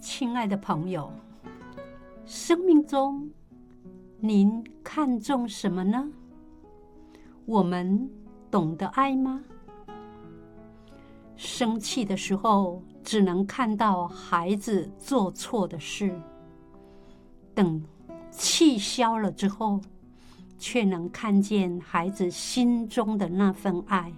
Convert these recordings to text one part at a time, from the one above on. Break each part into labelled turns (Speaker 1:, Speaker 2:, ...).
Speaker 1: 亲爱的朋友，生命中您看重什么呢？我们懂得爱吗？生气的时候，只能看到孩子做错的事，等气消了之后，却能看见孩子心中的那份爱。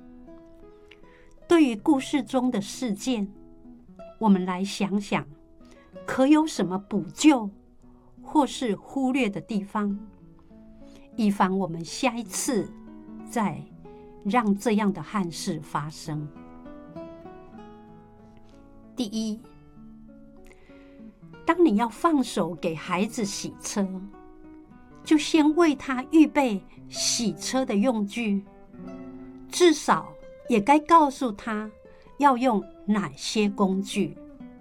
Speaker 1: 对于故事中的事件，我们来想想，可有什么补救或是忽略的地方，以防我们下一次再让这样的憾事发生。第一，当你要放手给孩子洗车，就先为他预备洗车的用具，至少也该告诉他要用哪些工具。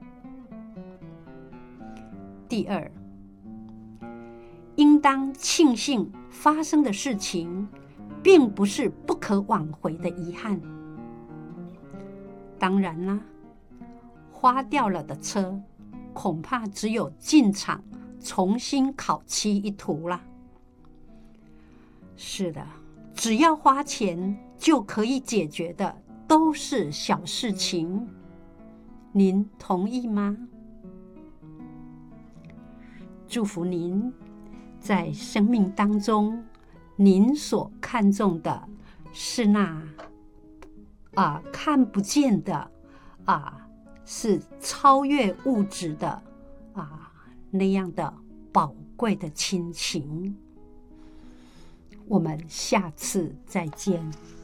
Speaker 1: 第二，应当庆幸发生的事情并不是不可挽回的遗憾。当然啦，花掉了的车恐怕只有进厂重新烤漆一途啦。是的，只要花钱就可以解决的都是小事情，您同意吗？祝福您在生命当中，您所看重的是那看不见的是超越物质的那样的宝贵的亲情。我们下次再见。